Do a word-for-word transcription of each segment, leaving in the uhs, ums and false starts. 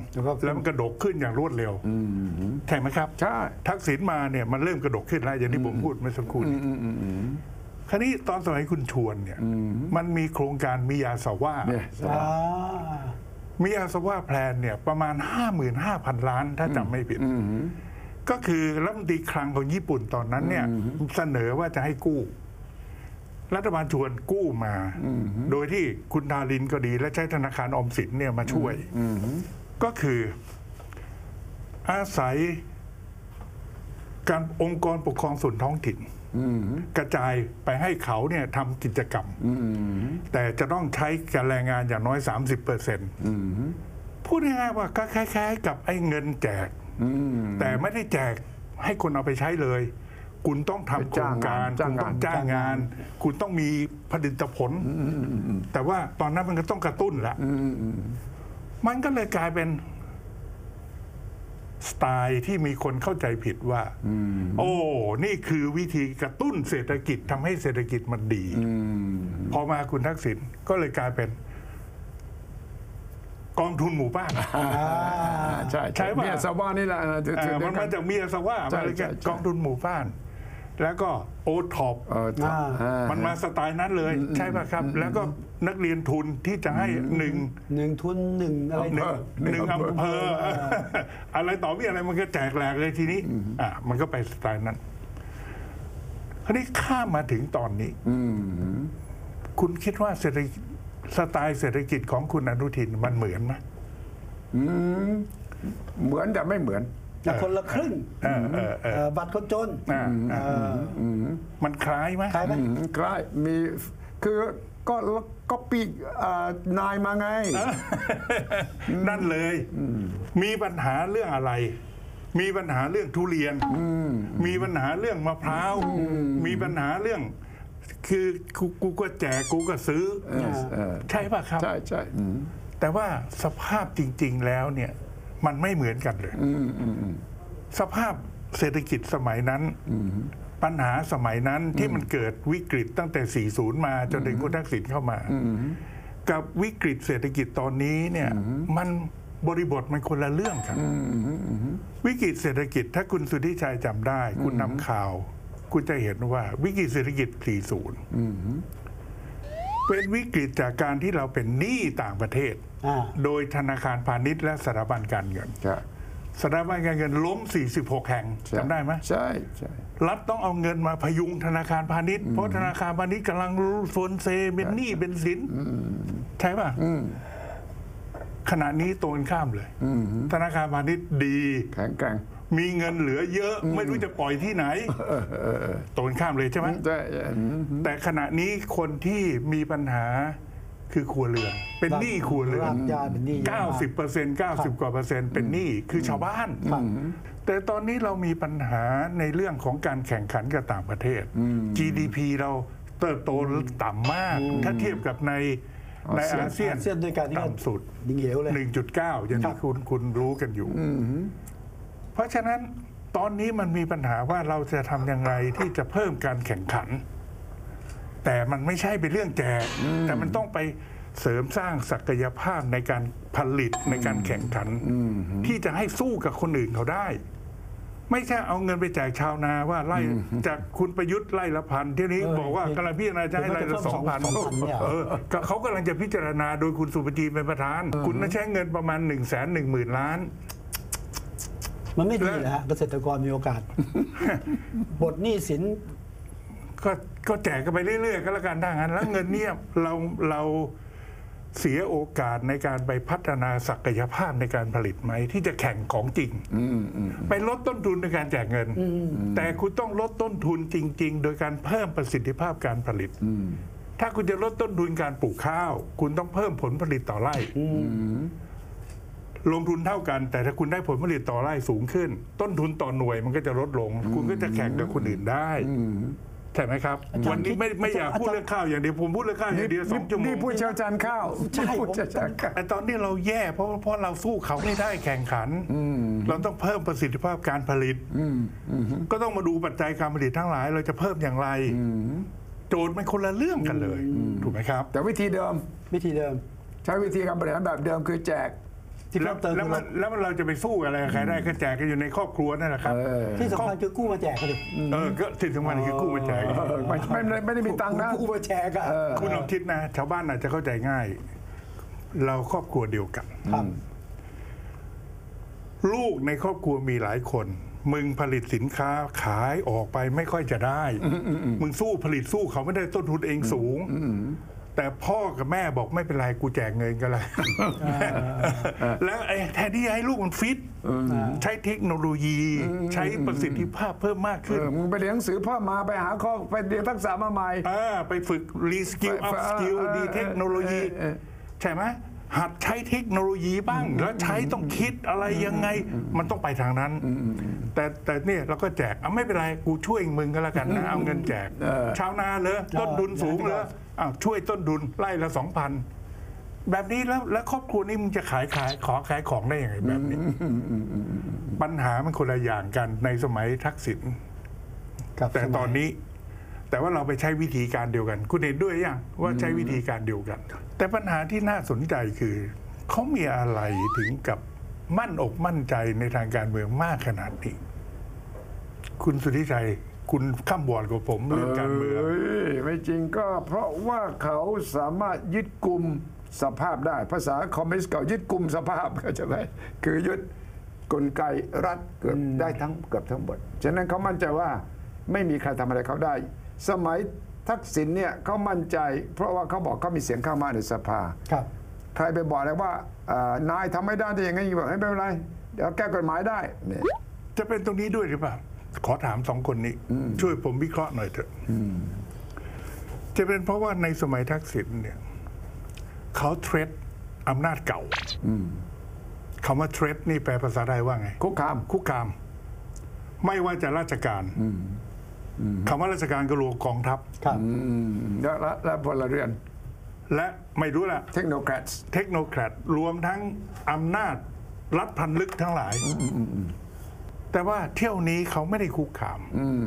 แล้วมันกระดกขึ้นอย่างรวดเร็วใช่ไหมครับใช่ทักษิณมาเนี่ยมันเริ่มกระดกขึ้นแล้วอย่างที่ผมพูดเมื่อสักครู่นี้คราวนี้ตอนสมัยคุณชวนเนี่ยมันมีโครงการมิยาสวะมิยาสวะแพลนเนี่ยประมาณ ห้าหมื่นห้าพัน ล้านถ้าจำไม่ผิดก็คือรัฐมนตรีคลังของญี่ปุ่นตอนนั้นเนี่ยเสนอว่าจะให้กู้รัฐบาลชวนกู้มาโดยที่คุณทารินก็ดีและใช้ธนาคารออมสินเนี่ยมาช่วยก็คืออาศัยการองค์กรปกครองส่วนท้องถิ่นกระจายไปให้เขาเนี่ยทำกิจกรรมแต่จะต้องใช้การแรงงานอย่างน้อย สามสิบเปอร์เซ็นต์ พูดง่ายๆว่าก็คล้ายๆกับไอ้เงินแจกแต่ไม่ได้แจกให้คนเอาไปใช้เลยคุณต้องทำโครงการคุณต้องจ้างงานคุณต้องมีผลิตผลแต่ว่าตอนนั้นมันก็ต้องกระตุ้นละมันก็เลยกลายเป็นสไตล์ที่มีคนเข้าใจผิดว่าโอ้นี่คือวิธีกระตุ้นเศรษฐกิจทำให้เศรษฐกิจมันดีพอมาคุณทักษิณก็เลยกลายเป็นกองทุนหมู่บ้านใช่ใช่เมียสวะนี่แหละมันมาจากเมียสวะมาเลยกองทุนหมู่บ้านแล้วก็โอท็อปมันมาสไตล์นั้นเลยใช่ป่ะครับแล้วก็นักเรียนทุนที่จะให้หนึ่งหนึ่งทุนหนึ่งอะไรหนึ่งอำเภออะไรต่อมีอะไรมันก็แจกแหลกเลยทีนี้อ่ะมันก็ไปสไตล์นั้นคราวนี้ข้ามมาถึงตอนนี้คุณคิดว่าเศรษฐกิจสไตล์เศรษฐกิจของคุณอนุทินมันเหมือนไหมเหมือนแต่ไม่เหมือนคนละครึ่งบัตรคนจนมันคล้ายไหมคล้ายไหมคล้ายมีคือก็ก็ปีนายมาไงนั่นเลยมีปัญหาเรื่องอะไรมีปัญหาเรื่องทุเรียนมีปัญหาเรื่องมะพร้าวมีปัญหาเรื่องคือกูก็แจกกูก็ซื้อใช่ป่ะครับใช่ใช่แต่ว่าสภาพจริงๆแล้วเนี่ยมันไม่เหมือนกันเลยสภาพเศรษฐกิจสมัยนั้นปัญหาสมัยนั้นที่มันเกิดวิกฤตตั้งแต่สี่สิบมาจนถึงคุณทักษิณเข้ามากับวิกฤตเศรษฐกิจตอนนี้เนี่ยมันบริบทมันคนละเรื่องครับวิกฤตเศรษฐกิจถ้าคุณสุทธิชัยจำได้คุณนำข่าวคุณจะเห็นว่าวิกฤตเศรษฐกิจสี่สิบเป็นวิกฤตจากการที่เราเป็นหนี้ต่างประเทศโดยธนาคารพาณิชย์และสถาบันการเงินสถาบันการเงินล้มสี่สิบหกแห่งจำได้ไหมใช่ใช่รัฐต้องเอาเงินมาพยุงธนาคารพาณิชย์เพราะธนาคารพาณิชย์กำลังโซนเซเป็นหนี้เป็นสินใช่ป่ะขณะนี้ตรงข้ามเลยธนาคารพาณิชย์ดีแข็งแกร่งมีเงินเหลือเยอะไม่รู้จะปล่อยที่ไหนตรงข้ามเลยใช่ไหมแต่ขณะนี้คนที่มีปัญหาคือครัวเรือนเป็นหนี้ครัวเรือนเก้าสิบเปอร์เซ็นต์เก้าสิบกว่าเปอร์เซ็นต์เป็นหนี้คือชาวบ้านแต่ตอนนี้เรามีปัญหาในเรื่องของการแข่งขันกับต่างประเทศ จี ดี พี เราเติบโตต่ำมากถ้าเทียบกับในในอาเซียนต่ำสุด หนึ่งจุดเก้า อย่างที่คุณคุณรู้กันอยู่เพราะฉะนั้นตอนนี้มันมีปัญหาว่าเราจะทำยังไงที่จะเพิ่มการแข่งขันแต่มันไม่ใช่เป็นเรื่องแจกแต่มันต้องไปเสริมสร้างศักยภาพในการผลิตในการแข่งขันที่จะให้สู้กับคนอื่นเขาได้ไม่ใช่เอาเงินไปแจกชาวนาว่าไล่จากคุณประยุทธ์ไล่ละพันที่นี้บอกว่ากำลังพิจารณาจะให้ไล่ละสองพันเขากำลังจะพิจารณาโดยคุณสุปจีเป็นประธานคุณใช้เงินประมาณหนึ่งแสนหนึ่งหมื่นล้านมันไม่ดีนะฮะเกษตรกรมีโอกาสบทหนี้สินก็ก็แจกกันไปเรื่อยๆก็แล้วกันถ้างั้นแล้วเงินเนี่ยเราเราเสียโอกาสในการไปพัฒนาศักยภาพในการผลิตไหมที่จะแข่งของจริงไปลดต้นทุนในการแจกเงินแต่คุณต้องลดต้นทุนจริงๆโดยการเพิ่มประสิทธิภาพการผลิตถ้าคุณจะลดต้นทุนการปลูกข้าวคุณต้องเพิ่มผลผลิตต่อไร่ลงทุนเท่ากันแต่ถ้าคุณได้ผลผลิตต่อไร่สูงขึ้นต้นทุนต่อหน่วยมันก็จะลดลงคุณก็จะแข่งกับคนอื่นได้ใช่ไหมครับวันนี้ไม่ไม่อยากพูดเรื่องข้าวอย่างเดียวผมพูดเรื่องข้าวอย่างเดียวสองชั่วโมงนี่พูดเชี่ยวชาญข้าวใช่แต่ตอนนี้เราแย่เพราะเพราะเราสู้เขาไม่ได้แข่งขันเราต้องเพิ่มประสิทธิภาพการผลิตก็ต้องมาดูปัจจัยการผลิตทั้งหลายเราจะเพิ่มอย่างไรโจทย์มันคนละเรื่องกันเลยถูกไหมครับแต่วิธีเดิมวิธีเดิมใช้วิธีการบริหารแบบเดิมคือแจกที่แล้เพิ่วมเติมแล้วมันแล้วมันเราจะไปสู้อะไรกับใครได้ก็แจกกันอยู่ในครอบครัวนั่นแหละครับที่สำคัญคือกู้มาแจกกันดิเออก็ที่สำคัญคือกู้มาแจกเออไม่ไม่ไม่ไม่ได้มีตังค์นะกู้มาแจกอะคุณลองคิดนะ ชาวบ้านอาจจะเข้าใจง่าย เราครอบครัวเดียวกันครับลูกในครอบครัวมีหลายคน มึงผลิตสินค้าขายออกไปไม่ค่อยจะได้ มึงสู้ผลิตสู้เขาไม่ได้ต้นทุนเองสูง แต่พ่อกับแม่บอกไม่เป็นไรกูแจกเงินกันเลยแล้วไอ้แทนที่ให้ลูกมันฟิตใช้เทคโนโลยี ใช้ประสิทธิภาพเพิ่มมากขึ้นเออมึงไปเรียนหนังสือพ่อมาไปหาข้อไปเรียนทักษะมาใหม่อ่าไปฝึกรีสกิลไปอัพสกิลเออดีเทคโนโลยีเออเออใช่ไหมหัดใช้เทคโนโลยีบ้าง แล้วใช้ต้องคิดอะไรยังไง มันต้องไปทางนั้น แต่แต่เนี่ยเราก็แจกอ่ะไม่เป็นไรกูช่วยมึงก็แล้วกันนะเอาเงินแจก ชาวนาเลยต้นทุนสูงเลยอ้าวช่วยต้นทุนไล่ละสองพันแบบนี้แล้วแล้วครอบครัวนี้มึงจะขายขายขอขายของได้ยังไงแบบนี้ ปัญหามันคนละอย่างกันในสมัยทักษิณครับแต่ตอนนี้แต่ว่าเราไปใช้วิธีการเดียวกัน คุณเห็นด้วยยังว่าใช้วิธีการเดียวกัน แต่ปัญหาที่น่าสนใจคือเขามีอะไรถึงกับมั่นอกมั่นใจในทางการเมืองมากขนาดนี้ คุณสุทธิชัยคุณข้ามบอร์ดกับผมเรื่องการเมืองเอ้ยไม่จริงก็เพราะว่าเขาสามารถยึดกลุ่มสภาพได้ ภาษาคอมมิวนิสต์เก่ายึดกลุ่มสภาพเข้าใจไหมคือยึดกลไกรัฐเกือบได้ทั้งเกือบทั้งหมดฉะนั้นเขามั่นใจว่าไม่มีใครทำอะไรเขาได้ สมัยทักษิณเนี่ยเขามั่นใจ เพราะว่าเขาบอกเขามีเสียงข้างมากในสภาครับใครไปบอกเลยว่าอ่านายทำไม่ได้ได้ยังไงบอกไม่เป็นไรเดี๋ยวแก้กฎหมายได้เนี่ยจะเป็นตรงนี้ด้วยหรือเปล่า ขอถามสองคนนี้ ช่วยผมวิเคราะห์หน่อยเถอะจะเป็นเพราะว่าในสมัยทักษิณเนี่ยเขาเทรดอำนาจเก่าคำว่าเทรดนี่แปลภาษาไทยว่าไงคุกคามคุกคาม ไม่ว่าจะราชการคำว่าราชการก็รวมกองทัพครับอืมและและและพลเรือนและไม่รู้ละเทคโนแครตเทคโนแครตรวมทั้งอำนาจรัฐพันลึกทั้งหลาย แต่ว่าเที่ยวนี้เขาไม่ได้คุกคาม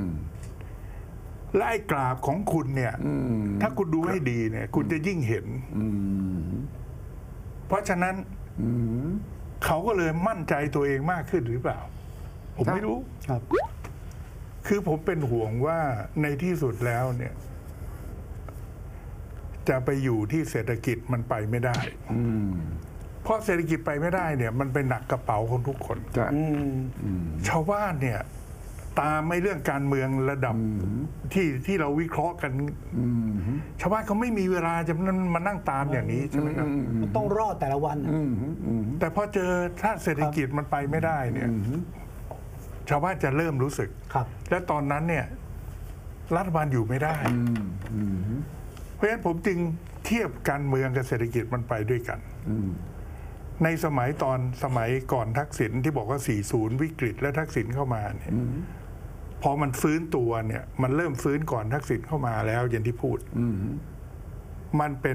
และไอ้กราบของคุณเนี่ยถ้าคุณดูให้ดีเนี่ย คุณจะยิ่งเห็น เพราะฉะนั้นเขาก็เลยมั่นใจตัวเองมากขึ้นหรือเปล่า ผมไม่รู้ครับคือผมเป็นห่วงว่าในที่สุดแล้วเนี่ย จะไปอยู่ที่เศรษฐกิจมันไปไม่ได้เพราะเศรษฐกิจไปไม่ได้เนี่ย มันเป็นหนักกระเป๋าของทุกคนใช่ชาวบ้านเนี่ย ตามไม่เรื่องการเมืองระดับที่ที่เราวิเคราะห์กันชาวบ้านเขาไม่มีเวลาจะมานั่งตามอย่างนี้ใช่ไหมครับมันต้องรอดแต่ละวันแต่พอเจอถ้าเศรษฐกิจมันไปไม่ได้เนี่ย ชาวบ้านจะเริ่มรู้สึกครับและตอนนั้นเนี่ย รัฐบาลอยู่ไม่ได้ เพราะฉะนั้นผมจึงเทียบการเมืองกับเศรษฐกิจมันไปด้วยกัน ในสมัยตอนสมัยก่อนทักษิณที่บอกว่า สี่สิบ วิกฤตและทักษิณเข้ามาเนี่ยพอมันฟื้นตัวเนี่ย มันเริ่มฟื้นก่อนทักษิณเข้ามาแล้วอย่างที่พูด มันเป็น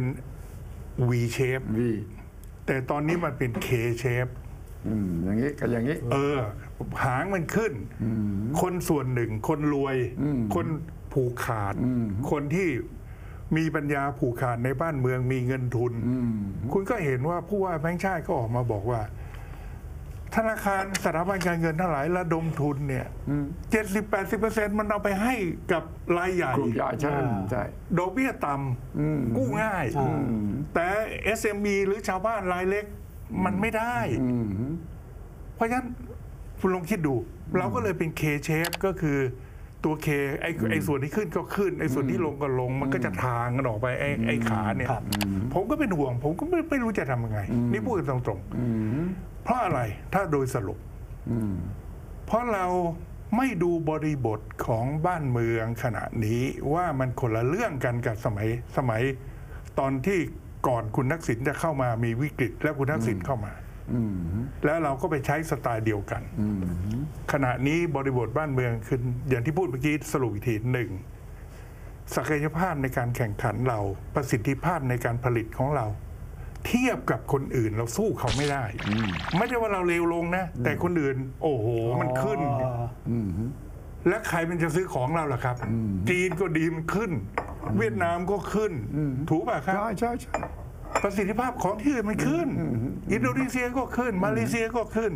V shape วีแต่ตอนนี้มันเป็น K shape อย่างนี้ก็อย่างนี้เออ หางมันขึ้น คนส่วนหนึ่ง คนรวย คนผูกขาด คนที่มีปัญญาผูกขาดในบ้านเมืองมีเงินทุน คุณก็เห็นว่าผู้ว่าแบงค์ชาติก็ออกมาบอกว่า ธนาคารสถาบันการเงินทั้งหลายระดมทุนเนี่ยเจ็ดสิบแปดสิบเปอร์เซ็นต์มันเอาไปให้กับรายใหญ่กลุ่มใหญ่ใช่ใช่ดอกเบี้ยต่ำกู้ง่าย แต่ เอส เอ็ม อี หรือชาวบ้านรายเล็กมันไม่ได้ เพราะฉะนั้นคุณลองคิดดู เราก็เลยเป็น K shape ก็คือตัว K ไอ้ไอ้ส่วนที่ขึ้นก็ขึ้นไอ้ส่วนที่ลงก็ลง มันก็จะทางกันออกไปไอ้ไอ้ขาเนี่ยครับผมก็เป็นห่วง ผมก็ไม่ไม่รู้จะทำยังไง นี่พูดกันตรงๆเพราะอะไรถ้าโดยสรุปเพราะเราไม่ดูบริบทของบ้านเมืองขณะนี้ว่ามันคนละเรื่องกันกับสมัยสมัยตอนที่ก่อนคุณทักษิณจะเข้ามามีวิกฤตแล้วคุณทักษิณเข้ามาแล้วเราก็ไปใช้สไตล์เดียวกันขณะนี้บริบทบ้านเมืองคืออย่างที่พูดเมื่อกี้สรุปอีกทีหนึ่งศักยภาพในการแข่งขันเราประสิทธิภาพในการผลิตของเรา เทียบกับคนอื่นเราสู้เขาไม่ได้ไม่ใช่ว่าเราเลวลงนะแต่คนอื่น โอ้โหมันขึ้นและใครมันจะซื้อของเราล่ะครับจีนก็ดีมันขึ้น เวียดนามก็ขึ้นถูกป่ะครับใช่ใช่ใช่ประสิทธิภาพของที่อื่นมันขึ้น อินโดนีเซียก็ขึ้น มาเลเซียก็ขึ้น